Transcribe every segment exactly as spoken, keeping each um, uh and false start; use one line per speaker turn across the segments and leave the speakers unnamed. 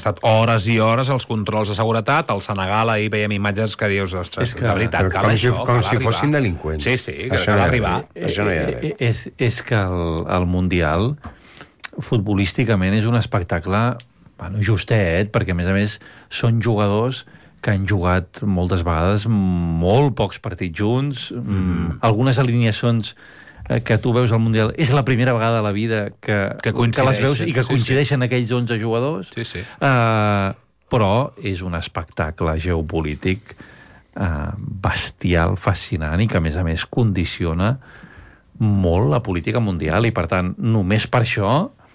estat hores i hores els controls de seguretat. Al Senegal ahir veiem imatges que dius, ostres, que, de veritat, cal
com
això,
si, com si fossin delinqüents.
Sí, sí, que cal arribar.
Això no hi ha d'haver.
És, és que el, el Mundial, futbolísticament, és un espectacle, bueno, justet, perquè, a més a més, són jugadors que han jugat moltes vegades molt pocs partits junts, mm. algunes alineacions que tu veus al Mundial, és la primera vegada a la vida que, que, que les veus i que sí, coincideixen sí. aquells onze jugadors,
sí, sí.
Uh, però és un espectacle geopolític uh, bestial, fascinant, i que, a més a més, condiciona molt la política mundial, i, per tant, només per això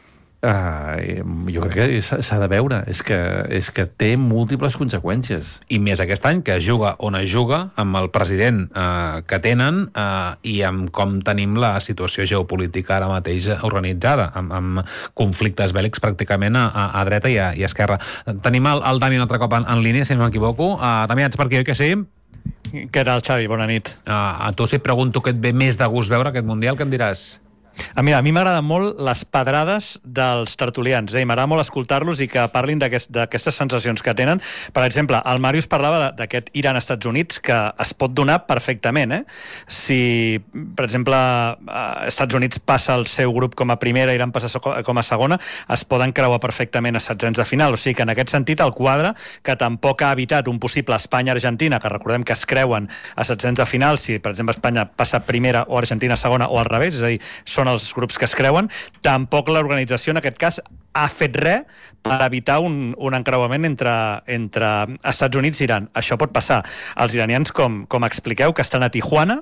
Uh, jo crec que s'ha de veure, és que, és que té múltiples conseqüències.
I més aquest any, que es juga on es juga, amb el president uh, que tenen uh, i amb com tenim la situació geopolítica ara mateix organitzada, amb, amb conflictes bèl·lics pràcticament a, a, a dreta i a, i a esquerra. Tenim el, el Dani un altre cop en, en línia, si no m'equivoco. Uh, Damià, ets per aquí, oi que sí?
Què tal, Xavi? Bona nit.
Uh, a tu si et pregunto què et ve més de gust veure aquest Mundial, què em diràs?
Ah, mira, a mi m'agraden molt les pedrades dels tertulians, eh? M'agrada molt escoltar-los i que parlin d'aquestes aquest, sensacions que tenen. Per exemple, el Màrius parlava d'aquest Iran-Estats Units, que es pot donar perfectament, eh? Si, per exemple, Estats Units passa el seu grup com a primera, Iran passa com a segona, es poden creuar perfectament a setzents de final. O sigui que, en aquest sentit, el quadre, que tampoc ha evitat un possible Espanya-Argentina, que recordem que es creuen a setzents de final, si, per exemple, Espanya passa primera o Argentina segona, o al revés, és a dir, són els grups que es creuen, tampoc l'organització en aquest cas ha fet res per evitar un, un encreuament entre, entre Estats Units i Iran. Això pot passar. Els iranians, com, com expliqueu, que estan a Tijuana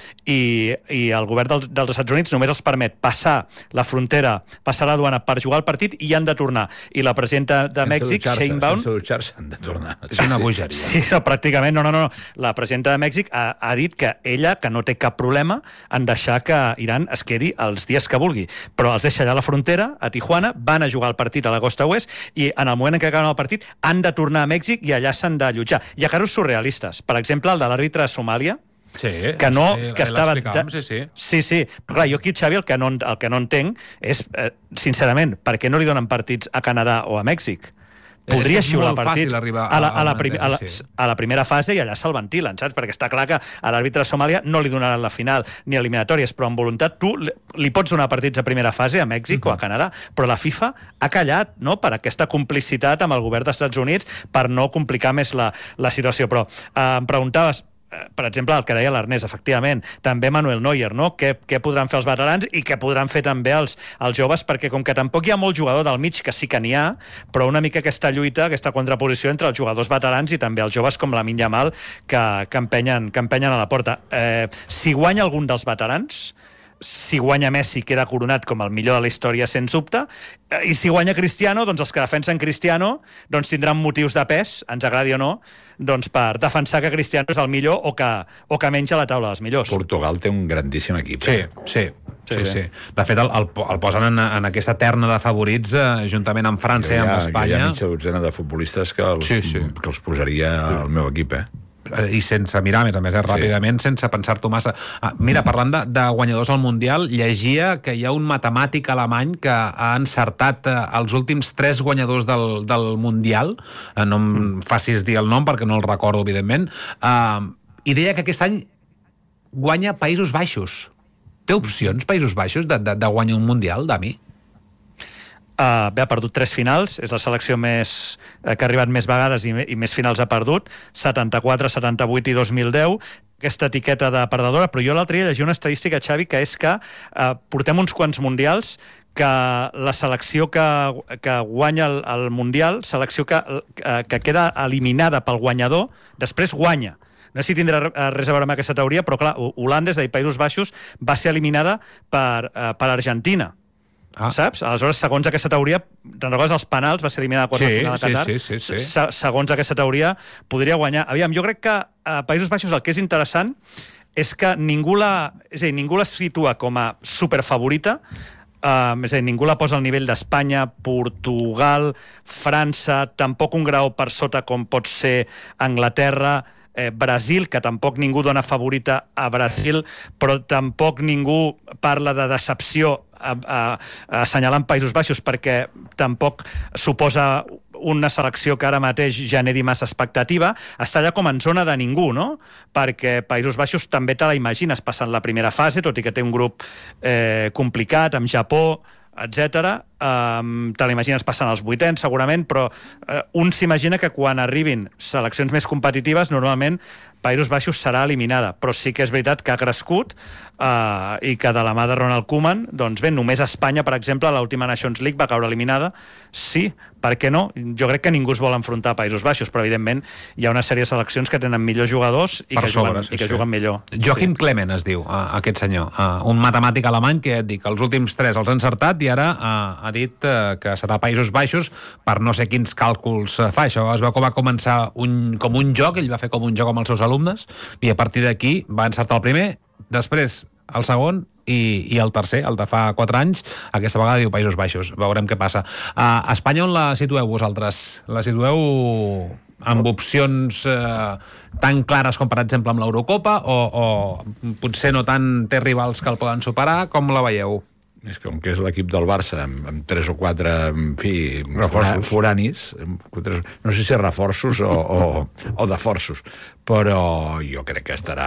i, i el govern dels, dels Estats Units només els permet passar la frontera, passar la duana per jugar al partit i han de tornar. I la presidenta de sense Mèxic, Sheinbaum...
Sense dutxar-se han de tornar.
És una bogeria.
Sí, no, pràcticament, no, no, no. La presidenta de Mèxic ha, ha dit que ella, que no té cap problema en deixar que Iran es quedi els dies que vulgui. Però els deixa allà a la frontera, a Tijuana, van a jugar el partit a la costa oest i en el moment en què acaben el partit han de tornar a Mèxic i allà s'han de allotjar. Hi ha casos surrealistes. Per exemple, el de l'àrbitre de Somàlia,
sí,
que no,
sí,
que estava... De...
Sí, sí.
Sí, sí. Però clar, jo aquí, Xavi, el que no, el que no entenc és, eh, sincerament, per què no li donen partits a Canadà o a Mèxic? Podria xiular partits a la, a, la prim, a, la, a la primera fase i allà se'l ventilen, saps? Perquè està clar que a l'àrbitre de Somàlia no li donaran la final ni eliminatòries, però amb voluntat tu li pots donar partits a primera fase a Mèxic uh-huh. o a Canadà, però la FIFA ha callat, no?, per aquesta complicitat amb el govern dels Estats Units per no complicar més la, la situació. Però eh, em preguntaves, per exemple, el que deia l'Ernest, efectivament, també Manuel Neuer, no? Què, què podran fer els veterans i què podran fer també els, els joves, perquè com que tampoc hi ha molt jugador del mig, que sí que n'hi ha, però una mica aquesta lluita, aquesta contraposició entre els jugadors veterans i també els joves com Lamine Yamal, que, que, empenyen, que empenyen a la porta. Eh, si guanya algun dels veterans, si guanya Messi queda coronat com el millor de la història sens dubte, i si guanya Cristiano, doncs els que defensen Cristiano doncs tindran motius de pes, ens agradi o no, doncs per defensar que Cristiano és el millor o que, o que menja la taula dels millors.
Portugal té un grandíssim equip.
Sí, sí. Sí, sí, sí. De fet, el, el, el posen en, en aquesta terna de favorits eh, juntament amb França i amb Espanya.
Hi ha mitja dotzena de futbolistes que els, sí, sí. que els posaria sí. al meu equip, eh?
I sense mirar, a més a més, eh, ràpidament, sí. sense pensar-t'ho massa. Ah, mira, parlant de, de guanyadors al Mundial, llegia que hi ha un matemàtic alemany que ha encertat eh, els últims tres guanyadors del, del Mundial. Eh, no em facis dir el nom perquè no el recordo, evidentment. Eh, I deia que aquest any guanya Països Baixos. Té opcions, Països Baixos, de, de, de guanyar un Mundial, Dami?
Uh, bé, ha perdut tres finals, és la selecció més, eh, que ha arribat més vegades i, i més finals ha perdut, setanta-quatre, setanta-vuit i dos mil deu, aquesta etiqueta de perdedora, però jo l'altre dia llegia una estadística, Xavi, que és que uh, portem uns quants mundials que la selecció que, que guanya el, el Mundial, selecció que, uh, que queda eliminada pel guanyador, després guanya. No sé si tindrà res a veure amb aquesta teoria, però clar, Holanda, és a dir, Països Baixos, va ser eliminada per, uh, per Argentina. Ah. Saps? Aleshores, segons aquesta teoria, te'n recordes, els penals, va ser eliminada a quarts de
sí,
final a Qatar.
Sí, sí, sí, sí.
Se, segons aquesta teoria, podria guanyar. Aviam, jo crec que a Països Baixos el que és interessant és que ningú la, és a dir, ningú la situa com a superfavorita, uh, és a dir, ningú la posa al nivell d'Espanya, Portugal, França, tampoc un grau per sota com pot ser Anglaterra, Eh, Brasil, que tampoc ningú dona favorita a Brasil, però tampoc ningú parla de decepció a, a, a assenyalant Països Baixos, perquè tampoc suposa una selecció que ara mateix generi massa expectativa, està allà com en zona de ningú, no? Perquè Països Baixos també te la imagines passant la primera fase, tot i que té un grup eh, complicat, amb Japó, etcètera. Um, te l'imagines passant als vuitens, segurament, però uh, un s'imagina que quan arribin seleccions més competitives, normalment Països Baixos serà eliminada, però sí que és veritat que ha crescut uh, i que de la mà de Ronald Koeman, doncs bé, només Espanya, per exemple, a l'última Nations League va caure eliminada. Sí, per què no? Jo crec que ningú es vol enfrontar a Països Baixos, però evidentment hi ha una sèrie de seleccions que tenen millors jugadors i
per
que,
sobre,
juguen,
sí,
i que
sí.
juguen millor.
Joachim
sí.
Clement es diu, uh, aquest senyor, uh, un matemàtic alemany que et dic, els últims tres els ha encertat i ara uh, ha dit uh, que serà Països Baixos per no sé quins càlculs uh, fa. Això es veu que va començar un, com un joc, ell va fer com un joc amb els seus alumnes i a partir d'aquí va encertar el primer, després el segon i, i el tercer, el de fa quatre anys, aquesta vegada diu Països Baixos. Veurem què passa. A Espanya on la situeu vosaltres? La situeu amb opcions eh, tan clares com per exemple amb l'Eurocopa o, o potser no tant té rivals que el poden superar? Com la veieu?
És com que és l'equip del Barça amb, amb tres o quatre, en fi, reforços. foranis, no sé si reforços o, o, o de forços, però jo crec que estarà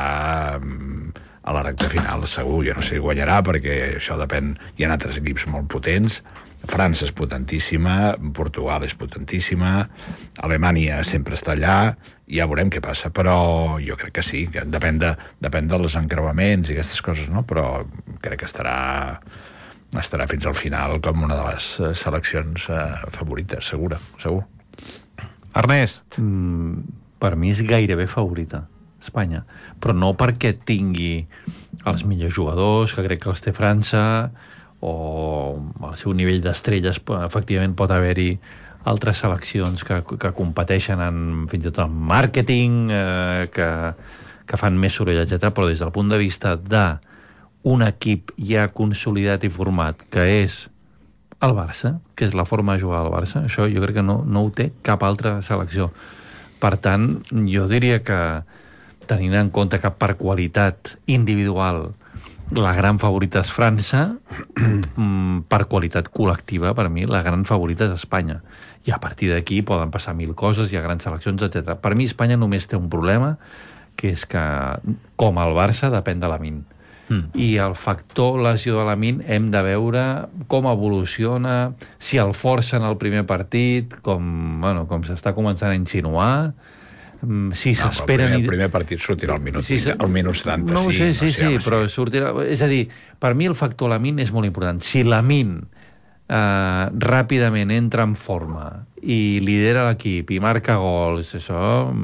a la recta final, segur. Jo no sé si guanyarà, perquè això depèn, hi ha altres equips molt potents. França és potentíssima, Portugal és potentíssima, Alemanya sempre està allà, i ja veurem què passa, però jo crec que sí, que depèn, de, depèn dels encreuaments i aquestes coses, no? Però crec que estarà estarà fins al final com una de les seleccions eh, favorites, segura, segur.
Ernest?
Mm, per mi és gairebé favorita, Espanya, però no perquè tingui els millors jugadors, que crec que els té França, o al seu nivell d'estrelles efectivament pot haver-hi altres seleccions que, que competeixen en, fins i tot en màrqueting, eh, que, que fan més soroll, etcètera, però des del punt de vista de un equip ja consolidat i format, que és el Barça, que és la forma de jugar al Barça, això jo crec que no, no ho té cap altra selecció. Per tant, jo diria que, tenint en compte que per qualitat individual la gran favorita és França, per qualitat col·lectiva, per mi, la gran favorita és Espanya. I a partir d'aquí poden passar mil coses, hi ha grans seleccions, etcètera. Per mi, Espanya només té un problema, que és que, com el Barça, depèn de la min. Mm. I el factor lesió de la min hem de veure com evoluciona, si el forcen al primer partit, com, bueno, com s'està començant a insinuar, si no, s'esperen...
El primer, primer partit sortirà al minut, sí, al minut setanta.
No, sí, sí, sí, sí, però sortirà... És a dir, per mi el factor Lamine és molt important. Si Lamine eh, ràpidament entra en forma i lidera l'equip i marca gols, això...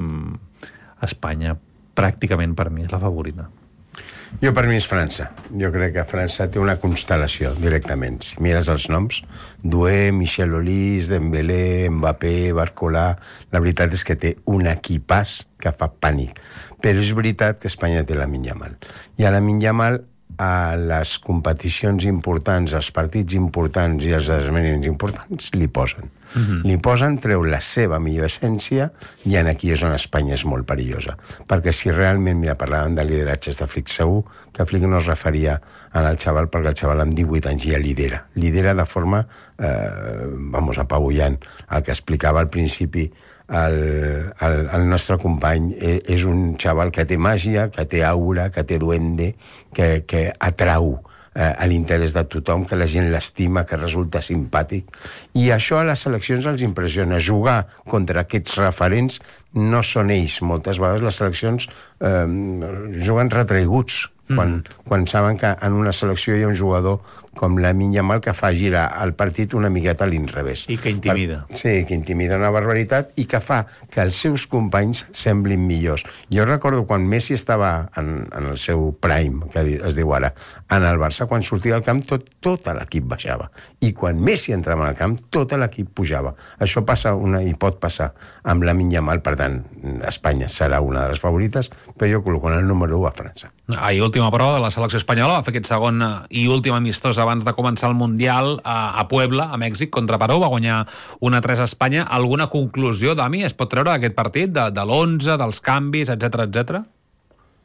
Espanya, pràcticament per mi, és la favorita.
Jo, per mi, és França. Jo crec que França té una constel·lació, directament. Si mires els noms, Doué, Michel Aulis, Dembélé, Mbappé, Barcola... La veritat és que té un equipàs que fa pànic. Però és veritat que Espanya té Lamine Yamal. I a Lamine Yamal, a les competicions importants, als partits importants i als esdeveniments importants, li posen. Mm-hmm. Li posen, treu la seva millor essència, i en aquí és on Espanya és molt perillosa. Perquè si realment, mira, parlàvem de lideratges de Flick, segur que Flick no es referia al xaval, perquè el xaval amb divuit anys ja lidera. Lidera de forma, eh, vamos, apabullant. El que explicava al principi el, el, el nostre company és un xaval que té màgia, que té aura, que té duende, que, que atrau eh, a l'interès de tothom, que la gent l'estima, que resulta simpàtic. I això a les seleccions els impressiona. Jugar contra aquests referents no són ells. Moltes vegades les seleccions eh, juguen retraiguts, quan, mm. quan saben que en una selecció hi ha un jugador com Lamine Yamal que fa girar el partit una miqueta a l'inrevés.
I que intimida.
Per, sí, que intimida una barbaritat i que fa que els seus companys semblin millors. Jo recordo quan Messi estava en, en el seu prime, que es diu ara, en el Barça, quan sortia al camp tot, tot l'equip baixava. I quan Messi entrava al camp, tot l'equip pujava. Això passa una, i pot passar amb Lamine Yamal, per tant, Espanya serà una de les favorites, però jo col·loco en el número u a França.
Ahir, última prova de la selecció espanyola, va fer aquest segon i últim amistós abans de començar el Mundial a, a Puebla, a Mèxic, contra Perú, va guanyar un a tres a Espanya. Alguna conclusió, Dami, es pot treure d'aquest partit, de, de l'onze, dels canvis, etcètera, etcètera?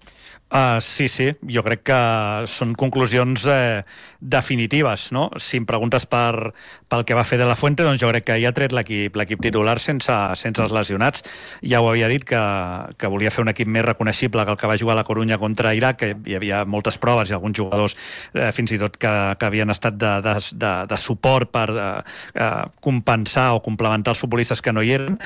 Uh, sí, sí, jo crec que són conclusions eh, definitives, no? Si em preguntes per, pel que va fer De La Fuente, doncs jo crec que ja ha tret l'equip l'equip titular sense, sense els lesionats. Ja ho havia dit que, que volia fer un equip més reconeixible que el que va jugar a la Corunya contra Iraq, que hi havia moltes proves i alguns jugadors eh, fins i tot que, que havien estat de, de, de, de suport per eh, eh, compensar o complementar els futbolistes que no hi eren,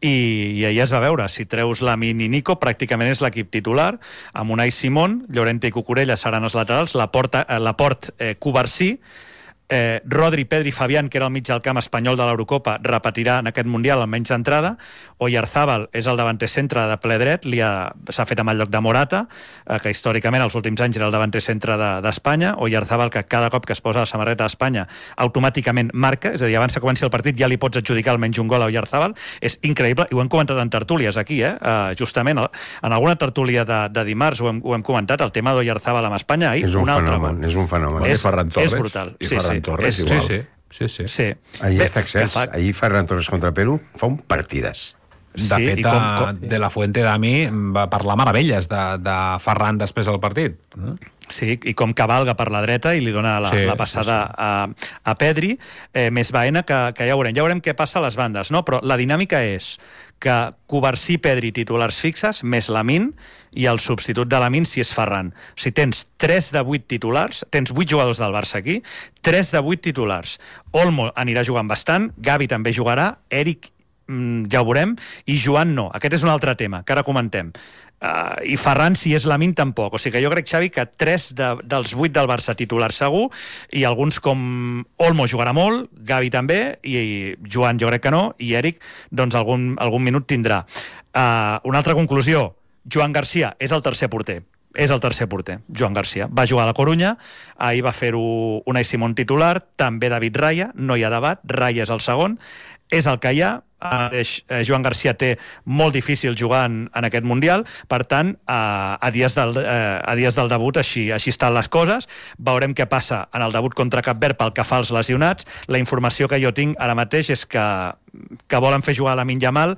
i, i ahir es va veure, si treus Lamine i Nico, pràcticament és l'equip titular, amb Unai Simón, Llorente i Cucurella seran els laterals, Laporte, eh, Laport, eh, Cubarsí, eh, Rodri, Pedri, Fabián, que era el mig del camp espanyol de l'Eurocopa, repetirà en aquest Mundial almenys d'entrada. Oyarzábal és el davanter centre de ple dret, s'ha fet amb el lloc de Morata, eh, que històricament els últims anys era el davanter centre d'Espanya. De, Oyarzábal, que cada cop que es posa la samarreta d'Espanya automàticament marca, és a dir, abans que comenci el partit ja li pots adjudicar almenys un gol a Oyarzábal. És increïble, i ho hem comentat en tertúlies aquí, eh? Uh, justament en alguna tertúlia de, de dimarts ho hem, ho hem comentat, el tema d'Oyarzábal amb Espanya. Ahir,
és un,
un altre
fenomen, és un fenomen.
És,
Ferran Torres,
és brutal.
I
sí,
Ferran
sí,
Torres,
és,
igual.
Sí, sí. sí, sí.
sí.
Ahir
Bé,
està excels.
fa...
Ahir Ferran Torres contra Perú fa un partides.
De
sí,
fet,
com, com...
De La Fuente d'Ami va parlar meravelles de, de Ferran després del partit.
Sí, i com cavalga per la dreta i li dona la, sí, la passada sí, sí. A, a Pedri, eh, més Baena, que, que ja veurem. Ja veurem què passa a les bandes, no? Però la dinàmica és que Cubarsí, Pedri, titulars fixes, més Lamine, i el substitut de Lamine si és Ferran. O sigui, tens tres de vuit titulars, tens vuit jugadors del Barça aquí, tres de vuit titulars. Olmo anirà jugant bastant, Gavi també jugarà, Eric ja ho veurem, i Joan no. Aquest és un altre tema, que ara comentem. Uh, i Ferran, si és Lamine, tampoc. O sigui que jo crec, Xavi, que tres de, dels vuit del Barça titulars segur, i alguns com Olmo jugarà molt, Gavi també, i, i Joan jo crec que no, i Eric, doncs algun, algun minut tindrà. Uh, una altra conclusió, Joan Garcia és el tercer porter. És el tercer porter, Joan Garcia. Va jugar a la Corunya, ahir va fer-ho Unai Simón titular, també David Raya, no hi ha debat, Raya és el segon, és el que hi ha. Eh, Joan Garcia té molt difícil jugar en, en aquest Mundial, per tant, eh, a, dies del, eh, a dies del debut així, així estan les coses. Veurem què passa en el debut contra Cap Verd pel que fa als lesionats. La informació que jo tinc ara mateix és que, que volen fer jugar a Lamine Yamal.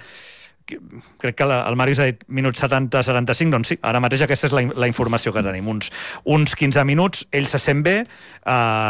Crec que la, el Màrius ha dit minuts setanta setanta-cinc, doncs sí, ara mateix aquesta és la, la informació que tenim, uns, uns quinze minuts, ell se sent bé, eh,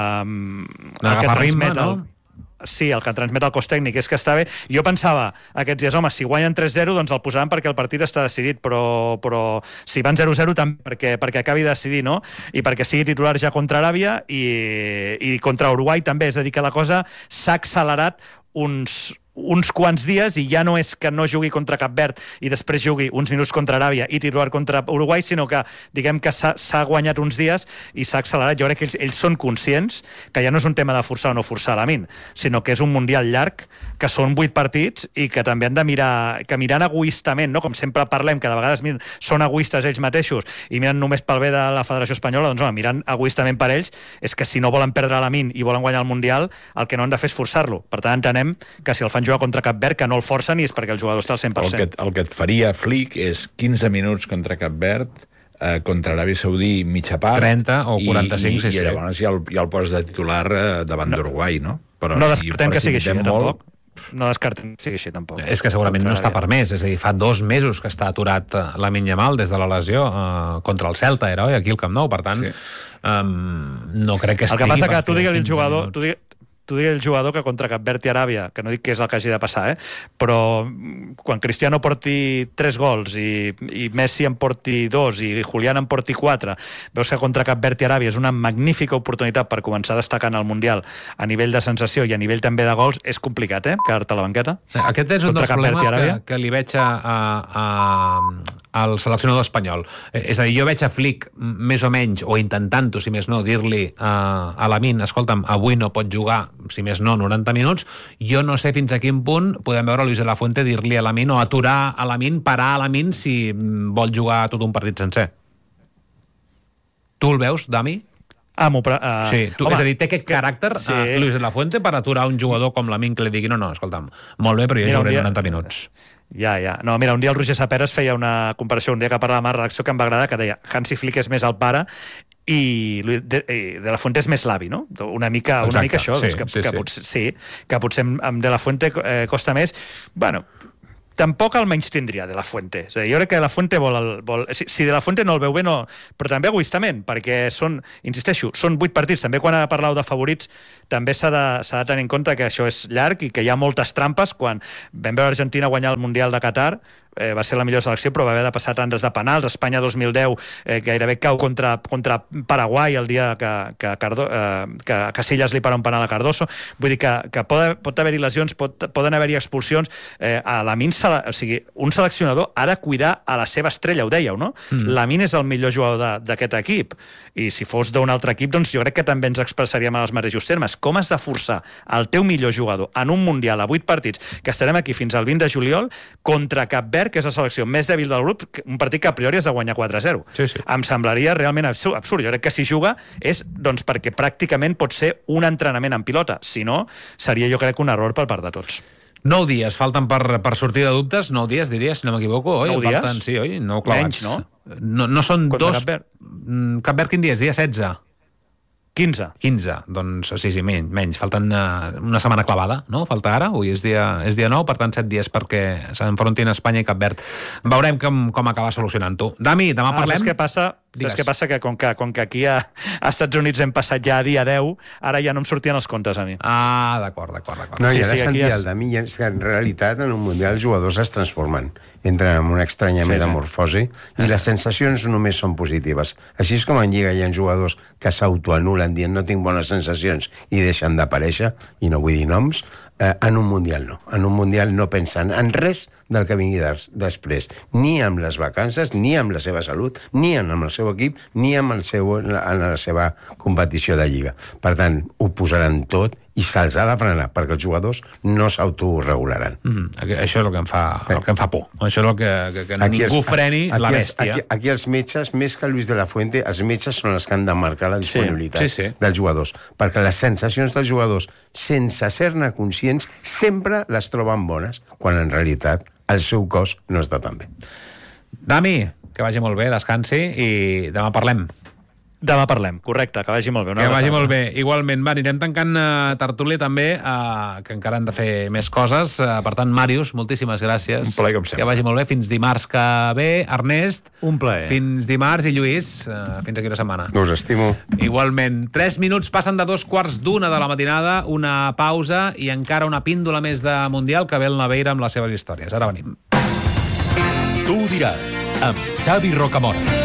el que
ritme, no?
El, sí, el que transmet el cos tècnic és que està bé. Jo pensava aquests dies, home, si guanyen tres zero doncs el posaran perquè el partit està decidit, però, però si van zero zero també perquè, perquè acabi de decidir, no? I perquè sigui titular ja contra Aràbia i, i contra Uruguai també, és a dir, que la cosa s'ha accelerat uns uns quants dies, i ja no és que no jugui contra Cap Verd i després jugui uns minuts contra Aràbia i titular contra Uruguai, sinó que diguem que s'ha guanyat uns dies i s'ha accelerat. Jo crec que ells, ells són conscients que ja no és un tema de forçar o no forçar Lamine, sinó que és un Mundial llarg, que són vuit partits i que també han de mirar, que mirant egoistament, no? Com sempre parlem, que de vegades miren, són egoistes ells mateixos i miren només pel bé de la Federació Espanyola, doncs home, mirant egoistament per ells, és que si no volen perdre Lamine i volen guanyar el Mundial, el que no han de fer és forçar-lo. Per tant, entenem que si el fan jugar contra Cap Verd, que no el forcen, i és perquè el jugador està al cent per cent.
El que, el que et faria Flick és quinze minuts contra Cap Verd, eh, contra Aràbia Saudí mitja part,
trenta o quaranta-cinc,
i,
sí,
i,
sí.
I llavors ja el, ja el poses de titular eh, davant no. d'Uruguai, no? Però
no descartem
si
que sigui així, eh,
molt...
tampoc. No descartem que sigui així, tampoc.
És que segurament no està permès, és a dir, fa dos mesos que està aturat Lamine Yamal des de la lesió eh, contra el Celta, era, oi? Aquí al Camp Nou, per tant, sí. um, no crec que estigui...
El que passa que tu digues el jugador... Tu digues, tu digues el jugador que contra Cap Verd i Aràbia, que no dic que és el que hagi de passar, eh? Però quan Cristiano porti tres gols i, i Messi en porti dos i Julián en porti quatre, veus que contra Cap Verd i Aràbia és una magnífica oportunitat per començar a destacar en el Mundial a nivell de sensació i a nivell també de gols, és complicat, eh? Quedar-te a la banqueta.
Aquest és un dels problemes que, que li veig a, a, al seleccionador espanyol. És a dir, jo veig a Flick més o menys, o intentant-ho, si més no, dir-li a, a Lamine, escolta'm, avui no pot jugar, si més no, noranta minuts. Jo no sé fins a quin punt podem veure Luis de la Fuente dir-li a Lamine o aturar a Lamine, parar a Lamine si vol jugar tot un partit sencer. Tu el veus, Dami?
Ah, uh,
sí, tu, home, és a dir, té aquest caràcter sí. uh, Luis de la Fuente per aturar un jugador com Lamine que li digui no, no, escolta'm, molt bé, però jo jugaré noranta minuts.
Ja, ja. No, mira, un dia el Roger Saperes feia una comparació, un dia que parlava amb la redacció, que em va agradar, que deia Hansi Flick és més el pare i de, de la Fuente és més l'avi, no? Una mica, una mica això, sí, doncs, que, sí, que, sí. Potser, sí, que potser amb De la Fuente eh, costa més. Bueno, tampoc el menys tindria de la Fuente. És a dir, jo crec que de la Fuente vol... El, vol si, si de la Fuente no el veu bé, no... Però també egoistament, perquè són, insisteixo, són vuit partits. També quan parleu de favorits, també s'ha de, s'ha de tenir en compte que això és llarg i que hi ha moltes trampes. Quan vam veure Argentina guanyar el Mundial de Qatar, eh, va ser la millor selecció, però va haver de passar tantes de penals. Espanya dos mil deu eh, gairebé cau contra, contra Paraguai el dia que, que, Cardo, eh, que Casillas li para un penal a Cardoso. Vull dir que, que pot, pot haver-hi lesions, pot, poden haver-hi expulsions. Eh, a Lamine, o sigui, un seleccionador ha de cuidar a la seva estrella, ho dèieu, no? Mm. Lamine és el millor jugador d'aquest equip, i si fos d'un altre equip, doncs jo crec que també ens expressaríem en els mateixos termes. Com has de forçar el teu millor jugador en un Mundial a vuit partits, que estarem aquí fins al vint de juliol, contra Cap Verd, que és la selecció més dèbil del grup, un partit que a priori has de guanyar quatre a zero. Sí, sí. Em semblaria realment absurd. Jo crec que si juga és doncs, perquè pràcticament pot ser un entrenament en pilota. Si no, seria jo crec un error per part de tots.
Nou dies falten per, per sortir de dubtes, nou dies, diria, si no m'equivoco, oi?
Nou dies?
Falten, sí, oi? Nou clavats.
Menys, no?
No, no són
Contra
dos...
Cap Verd.
Cap Verd quin dia és? Dia setze?
quinze.
quinze, doncs sí, sí, menys. menys. Falten uh, una setmana clavada, no? Falta ara, avui és dia, és dia nou, per tant set dies perquè s'enfrontin Espanya i Cap Verd. Veurem com, com acaba solucionant-ho. Dami, demà
ah,
parlem...
Saps què passa? Digues. Saps què passa? Que com, que com que aquí a, a Estats Units hem passat ja a dia deu, ara ja no em sortien els comptes a mi.
Ah, d'acord, d'acord, d'acord.
No,
sí,
ja
sí,
sentir
és...
el Dami, ja, és que en realitat en un Mundial els jugadors es transformen, entren en una estranya sí, metamorfosi sí. i les sensacions només són positives. Així és com en Lliga hi ha jugadors que s'autoanulen dient no tinc bones sensacions i deixen d'aparèixer, i no vull dir noms, eh, en un Mundial no. En un Mundial no pensen en res del que vingui des, després, ni amb les vacances, ni amb la seva salut, ni amb el seu equip, ni amb el seu, en la seva competició de Lliga. Per tant, ho posaran tot i se'ls ha de frenar, perquè els jugadors no s'autoregularan.
Mm-hmm. Això és el que em fa, el que em fa por. Això és el que, que, que ningú els, freni aquí, la bèstia.
Aquí, aquí els metges, més que Luis de la Fuente, els metges són els que han de marcar la disponibilitat
sí, sí, sí.
dels jugadors, perquè les sensacions dels jugadors, sense ser-ne conscients, sempre les troben bones, quan en realitat el seu cos no està tan bé.
Dami, que vagi molt bé, descansi, i demà parlem.
Demà parlem, correcte, que vagi molt bé.
Que vagi molt bé. Igualment, va, anirem tancant uh, tertúlia també, uh, que encara han de fer més coses. Uh, per tant, Màrius, moltíssimes gràcies.
Un plaer, com sempre.
Que vagi molt bé. Fins dimarts que ve. Ernest.
Un plaer.
Fins dimarts. I Lluís, uh, fins aquí una setmana.
Us estimo.
Igualment. Tres minuts passen de dos quarts d'una de la matinada, una pausa i encara una píndola més de Mundial que ve el Naveira amb les seves històries. Ara venim.
Tu ho diràs, amb Xavi Rocamora.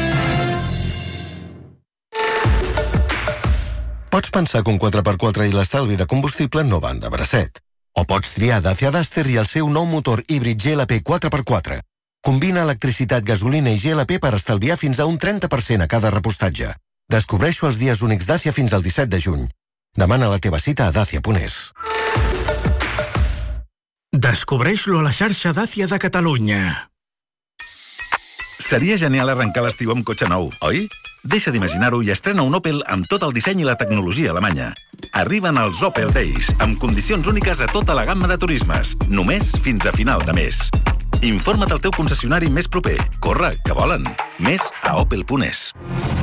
Pots pensar que un quatre per quatre i l'estalvi de combustible no van de bracet. O pots triar Dacia Duster i el seu nou motor híbrid G L P quatre per quatre. Combina electricitat, gasolina i G L P per estalviar fins a un trenta per cent a cada repostatge. Descobreixo els dies únics Dacia fins al disset de juny. Demana la teva cita a dacia punt es.
Descobreix-lo a la xarxa Dacia de Catalunya.
Seria genial arrencar l'estiu amb cotxe nou, oi? Deixa d'imaginar-ho i estrena un Opel amb tot el disseny i la tecnologia alemanya. Arriben els Opel Days, amb condicions úniques a tota la gamma de turismes, només fins a final de mes. Informa't al teu concessionari més proper. Corre, que volen. Més a opel punt es.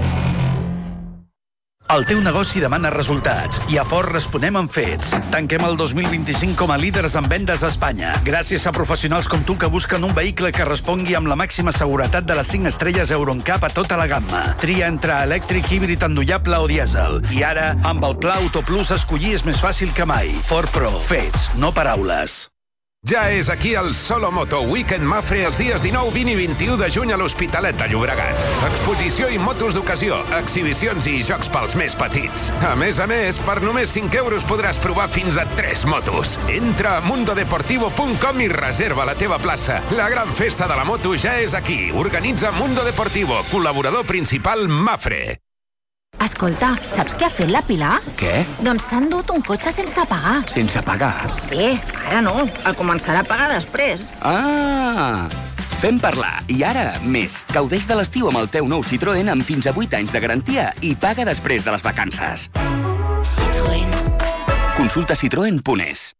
El teu negoci demana resultats i a Ford responem amb fets. Tanquem el dos mil vint-i-cinc com a líders en vendes a Espanya, gràcies a professionals com tu que busquen un vehicle que respongui amb la màxima seguretat de les cinc estrelles Euro N C A P a tota la gamma. Tria entre elèctric, híbrid endollable o dièsel. I ara, amb el Pla Auto Plus, escollir és més fàcil que mai. Ford Pro. Fets, no paraules.
Ja és aquí el Solo Moto Weekend Mafre els dies dinou, vint i vint-i-u de juny a l'Hospitalet de Llobregat. Exposició i motos d'ocasió, exhibicions i jocs pels més petits. A més a més, per només cinc euros podràs provar fins a tres motos. Entra a mundo deportivo punt com i reserva la teva plaça. La gran festa de la moto ja és aquí. Organitza Mundo Deportivo, col·laborador principal Mafre.
Escolta, saps què ha fet la Pilar?
Què?
Doncs s'ha endut un cotxe sense pagar.
Sense pagar?
Bé, ara no. El començarà a pagar després.
Ah! Fem parlar. I ara, més. Gaudeix de l'estiu amb el teu nou Citroën amb fins a vuit anys de garantia i paga després de les vacances. Citroën. Consulta citroen punt es.